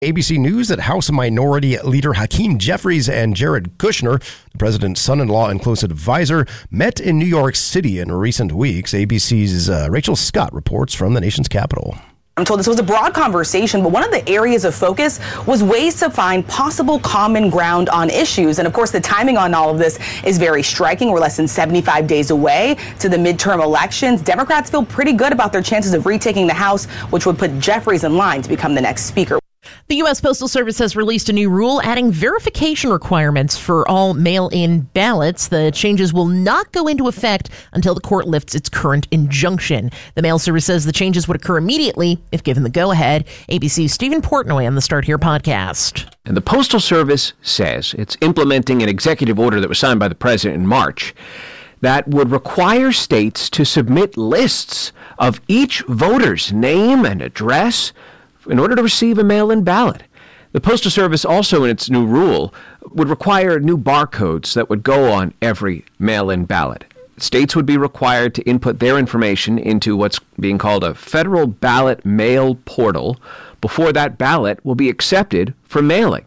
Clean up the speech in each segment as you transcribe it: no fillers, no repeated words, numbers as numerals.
ABC News that House Minority Leader Hakeem Jeffries and Jared Kushner, the president's son-in-law and close advisor, met in New York City in recent weeks. ABC's Rachel Scott reports from the nation's capital. I'm told this was a broad conversation, but one of the areas of focus was ways to find possible common ground on issues. And of course, the timing on all of this is very striking. We're less than 75 days away to the midterm elections. Democrats feel pretty good about their chances of retaking the House, which would put Jeffries in line to become the next speaker. The U.S. Postal Service has released a new rule adding verification requirements for all mail-in ballots. The changes will not go into effect until the court lifts its current injunction. The mail service says the changes would occur immediately if given the go-ahead. ABC's Stephen Portnoy on the Start Here podcast. And the Postal Service says it's implementing an executive order that was signed by the president in March that would require states to submit lists of each voter's name and address in order to receive a mail-in ballot. The Postal Service also, in its new rule, would require new barcodes that would go on every mail-in ballot. States would be required to input their information into what's being called a federal ballot mail portal before that ballot will be accepted for mailing.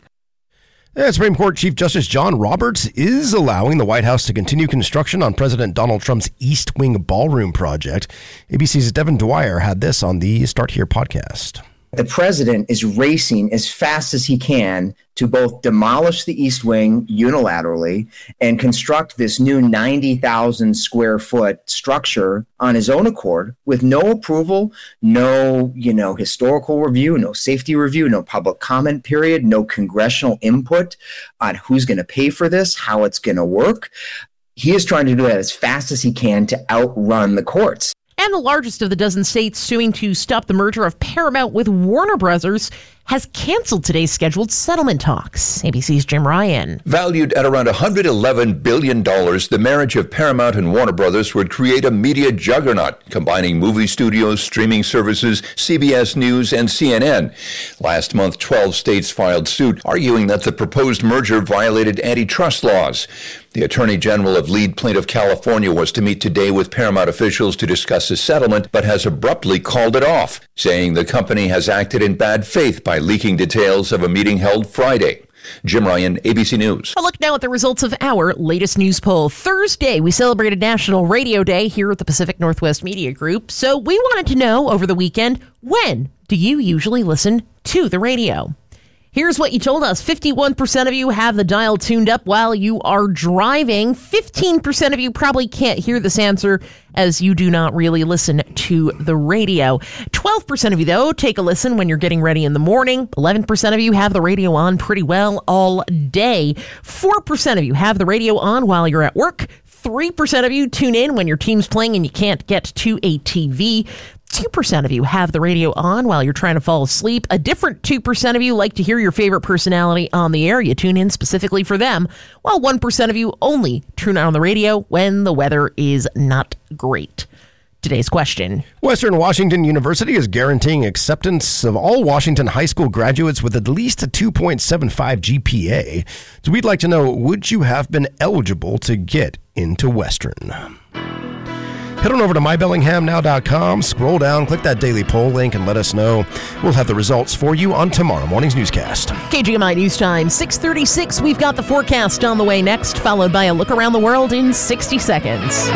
Supreme Court Chief Justice John Roberts is allowing the White House to continue construction on President Donald Trump's East Wing Ballroom project. ABC's Devin Dwyer had this on the Start Here podcast. The president is racing as fast as he can to both demolish the East Wing unilaterally and construct this new 90,000 square foot structure on his own accord with no approval, no, historical review, no safety review, no public comment period, no congressional input on who's going to pay for this, how it's going to work. He is trying to do that as fast as he can to outrun the courts. And the largest of the dozen states suing to stop the merger of Paramount with Warner Brothers has canceled today's scheduled settlement talks. ABC's Jim Ryan. Valued at around $111 billion, the marriage of Paramount and Warner Brothers would create a media juggernaut, combining movie studios, streaming services, CBS News, and CNN. Last month, 12 states filed suit, arguing that the proposed merger violated antitrust laws. The Attorney General of lead plaintiff California was to meet today with Paramount officials to discuss a settlement, but has abruptly called it off, saying the company has acted in bad faith by leaking details of a meeting held Friday. Jim Ryan, ABC News. A look now at the results of our latest news poll. Thursday, we celebrated National Radio Day here at the Pacific Northwest Media Group. So we wanted to know over the weekend, when do you usually listen to the radio? Here's what you told us. 51% of you have the dial tuned up while you are driving. 15% of you probably can't hear this answer as you do not really listen to the radio. 12% of you, though, take a listen when you're getting ready in the morning. 11% of you have the radio on pretty well all day. 4% of you have the radio on while you're at work. 3% of you tune in when your team's playing and you can't get to a TV. 2% of you have the radio on while you're trying to fall asleep. A different 2% of you like to hear your favorite personality on the air. You tune in specifically for them, while 1% of you only tune on the radio when the weather is not great. Today's question. Western Washington University is guaranteeing acceptance of all Washington high school graduates with at least a 2.75 GPA. So we'd like to know, would you have been eligible to get into Western? Head on over to mybellinghamnow.com, scroll down, click that daily poll link, and let us know. We'll have the results for you on tomorrow morning's newscast. KGMI News Time, 6:36. We've got the forecast on the way next, followed by a look around the world in 60 seconds.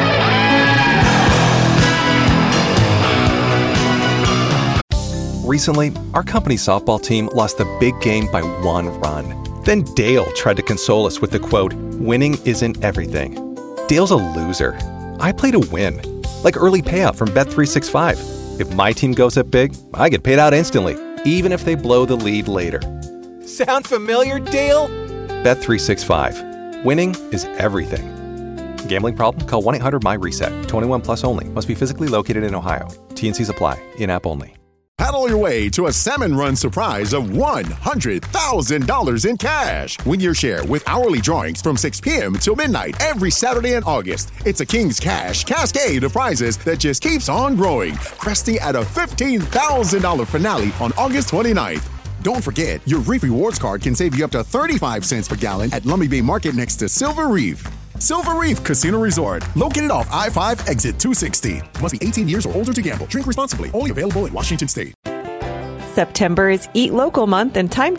Recently, our company's softball team lost the big game by 1 run. Then Dale tried to console us with the quote, "Winning isn't everything." Dale's a loser. I play to win. Like early payout from Bet365. If my team goes up big, I get paid out instantly, even if they blow the lead later. Sound familiar, Dale? Bet365. Winning is everything. Gambling problem? Call 1-800-MY-RESET. 21 plus only. Must be physically located in Ohio. T&Cs apply. In-app only. Paddle your way to a Salmon Run surprise of $100,000 in cash. Win your share with hourly drawings from 6 p.m. till midnight every Saturday in August. It's a King's Cash cascade of prizes that just keeps on growing, cresting at a $15,000 finale on August 29th. Don't forget, your Reef Rewards card can save you up to 35 cents per gallon at Lummi Bay Market next to Silver Reef. Silver Reef Casino Resort, located off I-5 exit 260. Must be 18 years or older to gamble. Drink responsibly. Only available in Washington State. September is Eat Local Month, and time